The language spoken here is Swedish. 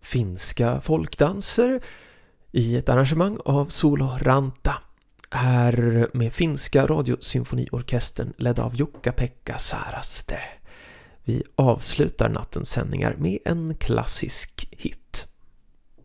finska folkdanser i ett arrangemang av Solo Ranta, här med finska radiosymfoniorkestern ledd av Jukka-Pekka Saraste. Vi avslutar nattens sändningar med en klassisk hit.